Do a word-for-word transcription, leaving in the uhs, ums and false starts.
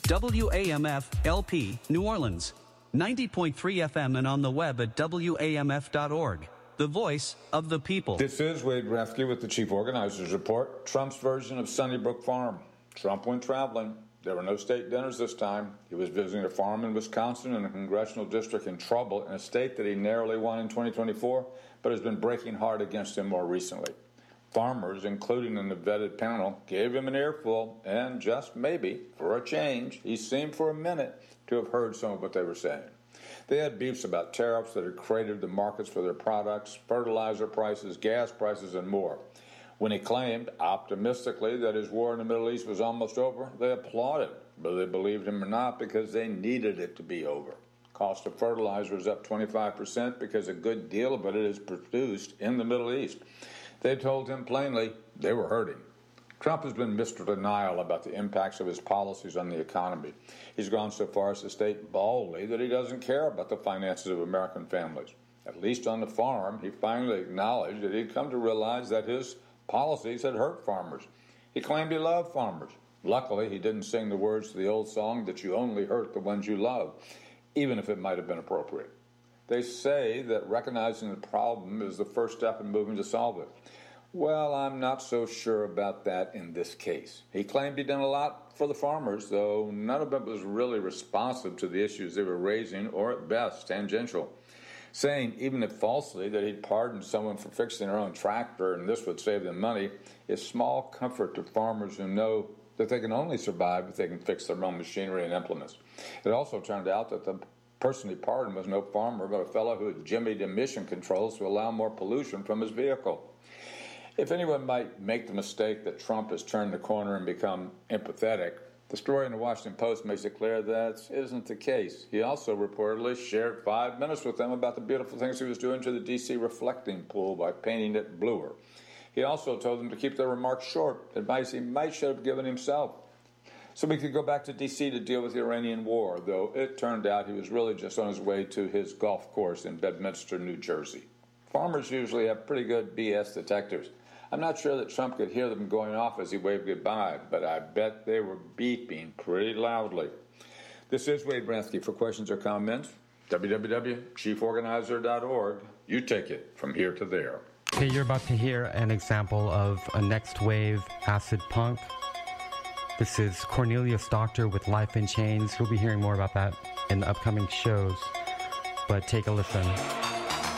W A M F L P, New Orleans. ninety point three F M and on the web at W A M F dot org. The voice of the people. This is Wade Refke with the Chief Organizers Report. Trump's version of Sunnybrook Farm. Trump went traveling. There were no state dinners this time. He was visiting a farm in Wisconsin in a congressional district in trouble in a state that he narrowly won in twenty twenty-four, but has been breaking hard against him more recently. Farmers, including in the vetted panel, gave him an earful, and just maybe, for a change, he seemed for a minute to have heard some of what they were saying. They had beefs about tariffs that had cratered the markets for their products, fertilizer prices, gas prices, and more. When he claimed, optimistically, that his war in the Middle East was almost over, they applauded, whether they believed him or not, because they needed it to be over. Cost of fertilizer is up twenty-five percent because a good deal of it is produced in the Middle East. They told him plainly they were hurting. Trump has been Mister Denial about the impacts of his policies on the economy. He's gone so far as to state boldly that he doesn't care about the finances of American families. At least on the farm, he finally acknowledged that he'd come to realize that his policies had hurt farmers. He claimed he loved farmers. Luckily, he didn't sing the words to the old song that you only hurt the ones you love, even if it might have been appropriate. They say that recognizing the problem is the first step in moving to solve it. Well, I'm not so sure about that in this case. He claimed he'd done a lot for the farmers, though none of it was really responsive to the issues they were raising, or at best, tangential. Saying, even if falsely, that he'd pardoned someone for fixing their own tractor and this would save them money is small comfort to farmers who know that they can only survive if they can fix their own machinery and implements. It also turned out that the person he pardoned was no farmer, but a fellow who had jimmied emission controls to allow more pollution from his vehicle. If anyone might make the mistake that Trump has turned the corner and become empathetic, the story in the Washington Post makes it clear that isn't the case. He also reportedly shared five minutes with them about the beautiful things he was doing to the D C reflecting pool by painting it bluer. He also told them to keep their remarks short, advice he might should have given himself. So we could go back to D C to deal with the Iranian war, though it turned out he was really just on his way to his golf course in Bedminster, New Jersey. Farmers usually have pretty good B S detectives. I'm not sure that Trump could hear them going off as he waved goodbye, but I bet they were beeping pretty loudly. This is Wade Refke. For questions or comments, w w w dot chief organizer dot org. You take it from here to there. Okay, you're about to hear an example of a next wave acid punk. This is Cornelius Doctor with Life in Chains. We'll be hearing more about that in the upcoming shows, but take a listen.